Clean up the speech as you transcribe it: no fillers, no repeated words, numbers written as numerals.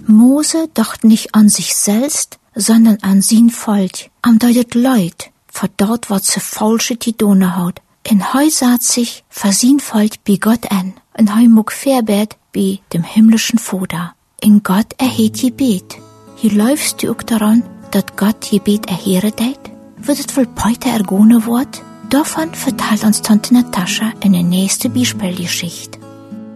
Mose dacht nicht an sich selbst, sondern an sein Volk. Am deutet Leut, vor dort wat ze falsche Tidone haut. En heu saht sich vor sein Volk bei Gott an. En heu muck Verbet bei dem himmlischen Vater. In Gott erheet Gebet. Hier läufst du auch daran, dat Gott Gebet erheere deit? Wird es wohl heute ergone wort? Davon verteilt uns Tante Natascha in der nächsten Beispielgeschichte.